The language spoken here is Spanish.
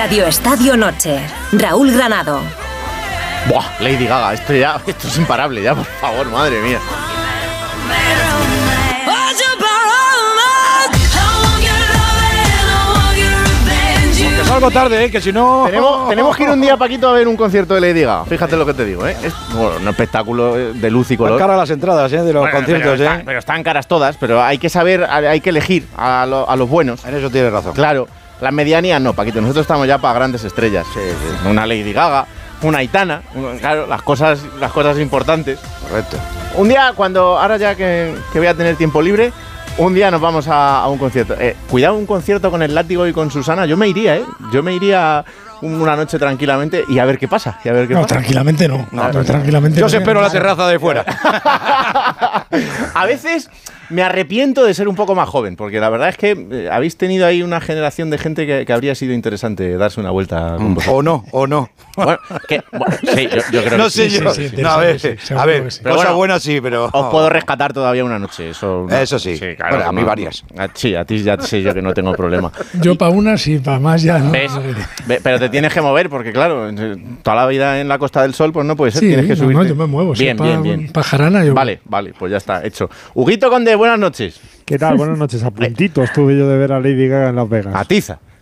Radio Estadio Noche. Raúl Granado. Buah, Lady Gaga, esto es imparable ya, por favor, madre mía. Que salgo tarde, que si no... Tenemos que ir un día, Paquito, a ver un concierto de Lady Gaga. Fíjate lo que te digo, ¿eh? Es un espectáculo de luz y color. Están caras las entradas, de los conciertos, pero están caras todas, pero hay que saber, hay que elegir a los buenos. En eso tienes razón. Claro, las medianías no, Paquito. Nosotros estamos ya para grandes estrellas. Sí. Una Lady Gaga, una Aitana, claro, las cosas importantes. Correcto. Un día, ahora ya que voy a tener tiempo libre, un día nos vamos a un concierto. Cuidado, un concierto con el Látigo y con Susana. Yo me iría, Yo me iría una noche tranquilamente y a ver qué pasa. Tranquilamente no. Tranquilamente yo os espero la terraza de fuera. A veces me arrepiento de ser un poco más joven, porque la verdad es que habéis tenido ahí una generación de gente que habría sido interesante darse una vuelta con vosotros. O no. Bueno, sí, yo creo no que sé sí. yo. Sí, No, a ver, sí. Cosas buenas sí, pero... Os puedo rescatar todavía una noche, eso sí. Claro, bueno, a mí varias. Sí, a ti ya sé yo que no tengo problema. Yo para una sí, para más ya no. ¿Ves? Pero te tienes que mover, porque claro, toda la vida en la Costa del Sol, pues no puede ser, Sí, tienes que subirte. No, yo me muevo. Bien. Pajarana yo. Vale, pues ya está, hecho. Huguito Conde, buenas noches. ¿Qué tal? Buenas noches. A puntito estuve yo de ver a Lady Gaga en Las Vegas. Atiza.